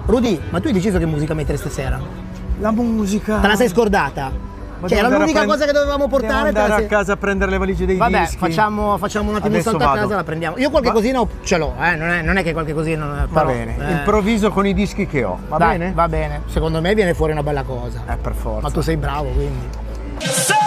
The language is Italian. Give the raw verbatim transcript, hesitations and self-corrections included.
Rudy, ma tu hai deciso che musica mettere stasera? La musica. Te la sei scordata? Ma Cioè, devo era andare l'unica a prend- cosa che dovevamo portare. Devo te la andare sei- a casa a prendere le valigie dei Vabbè, dischi. facciamo, facciamo un attimo un Adesso salto a vado. casa, la prendiamo. Io qualche Va- cosina ho- ce l'ho, eh? non, è, non è che qualche cosina non è, Va però, bene, eh, improvviso con i dischi che ho, va dai, bene? Va bene, secondo me viene fuori una bella cosa. Eh, per forza. Ma tu sei bravo, quindi.